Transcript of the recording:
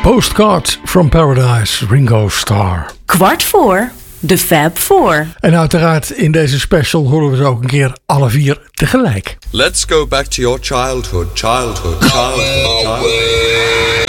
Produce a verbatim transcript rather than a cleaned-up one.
Postcard from Paradise, Ringo Starr. Kwart voor de Fab Four. En uiteraard in deze special horen we ze ook een keer alle vier tegelijk. Let's go back to your childhood, childhood, childhood, childhood.